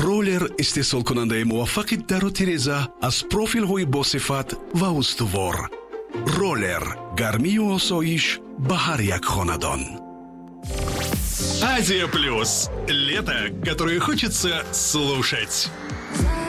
роллер истеҳсолкунандаи муваффақи дару тиреза аз профилҳои босифат ва устувор. Роллер гармию осоиш ба ҳар як хонадон. Азия Плюс. Лето, которое хочется слушать.